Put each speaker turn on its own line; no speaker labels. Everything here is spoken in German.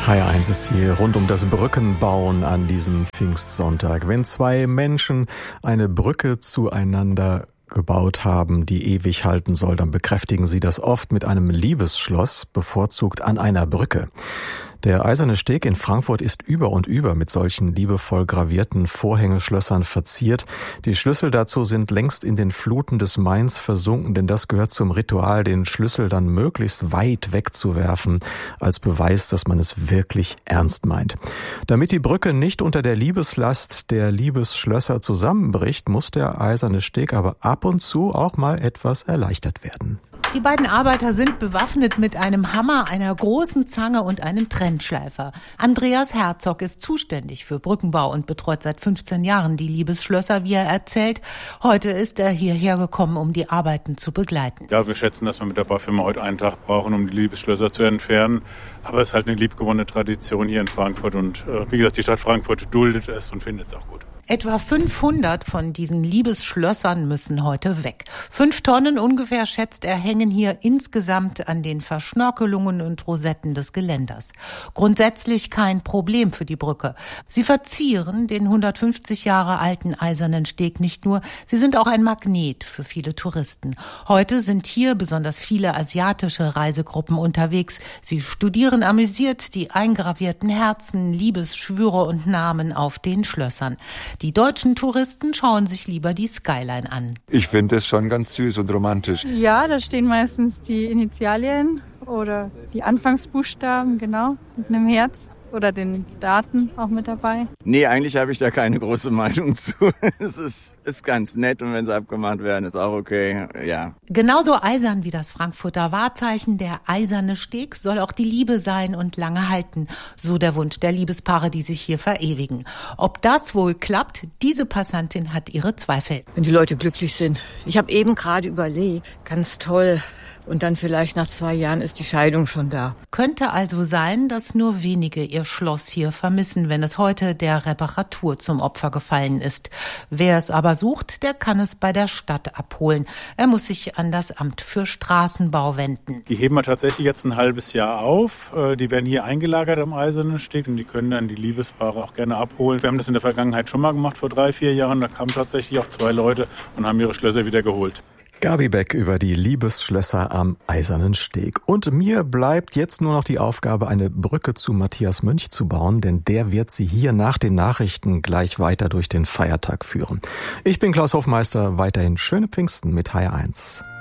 HR1 ist hier rund um das Brückenbauen an diesem Pfingstsonntag. Wenn zwei Menschen eine Brücke zueinander gebaut haben, die ewig halten soll, dann bekräftigen sie das oft mit einem Liebesschloss, bevorzugt an einer Brücke. Der Eiserne Steg in Frankfurt ist über und über mit solchen liebevoll gravierten Vorhängeschlössern verziert. Die Schlüssel dazu sind längst in den Fluten des Mains versunken, denn das gehört zum Ritual, den Schlüssel dann möglichst weit wegzuwerfen, als Beweis, dass man es wirklich ernst meint. Damit die Brücke nicht unter der Liebeslast der Liebesschlösser zusammenbricht, muss der Eiserne Steg aber ab und zu auch mal etwas erleichtert werden.
Die beiden Arbeiter sind bewaffnet mit einem Hammer, einer großen Zange und einem Trennschleifer. Andreas Herzog ist zuständig für Brückenbau und betreut seit 15 Jahren die Liebesschlösser, wie er erzählt. Heute ist er hierher gekommen, um die Arbeiten zu begleiten.
Ja, wir schätzen, dass wir mit der Baufirma heute einen Tag brauchen, um die Liebesschlösser zu entfernen. Aber es ist halt eine liebgewonnene Tradition hier in Frankfurt. Und wie gesagt, die Stadt Frankfurt duldet es und findet es auch gut.
Etwa 500 von diesen Liebesschlössern müssen heute weg. 5 Tonnen ungefähr, schätzt er, hängen hier insgesamt an den Verschnörkelungen und Rosetten des Geländers. Grundsätzlich kein Problem für die Brücke. Sie verzieren den 150 Jahre alten Eisernen Steg nicht nur, sie sind auch ein Magnet für viele Touristen. Heute sind hier besonders viele asiatische Reisegruppen unterwegs. Sie studieren amüsiert die eingravierten Herzen, Liebesschwüre und Namen auf den Schlössern. Die deutschen Touristen schauen sich lieber die Skyline an.
Ich finde es schon ganz süß und romantisch.
Ja, da stehen meistens die Initialien oder die Anfangsbuchstaben, genau, mit einem Herz. Oder den Daten auch mit dabei?
Nee, eigentlich habe ich da keine große Meinung zu. Es ist ganz nett und wenn sie abgemacht werden, ist auch okay, ja.
Genauso eisern wie das Frankfurter Wahrzeichen, der Eiserne Steg, soll auch die Liebe sein und lange halten. So der Wunsch der Liebespaare, die sich hier verewigen. Ob das wohl klappt, diese Passantin hat ihre Zweifel.
Wenn die Leute glücklich sind. Ich habe eben gerade überlegt, ganz toll. Und dann vielleicht nach 2 Jahren ist die Scheidung schon da.
Könnte also sein, dass nur wenige ihr Schloss hier vermissen, wenn es heute der Reparatur zum Opfer gefallen ist. Wer es aber sucht, der kann es bei der Stadt abholen. Er muss sich an das Amt für Straßenbau wenden.
Die heben wir tatsächlich jetzt ein halbes Jahr auf. Die werden hier eingelagert am Eisernen Steg und die können dann die Liebespaare auch gerne abholen. Wir haben das in der Vergangenheit schon mal gemacht, vor 3-4 Jahren. Da kamen tatsächlich auch 2 Leute und haben ihre Schlösser wieder geholt.
Gabi Beck über die Liebesschlösser am Eisernen Steg. Und mir bleibt jetzt nur noch die Aufgabe, eine Brücke zu Matthias Mönch zu bauen, denn der wird sie hier nach den Nachrichten gleich weiter durch den Feiertag führen. Ich bin Klaus Hofmeister, weiterhin schöne Pfingsten mit HR1.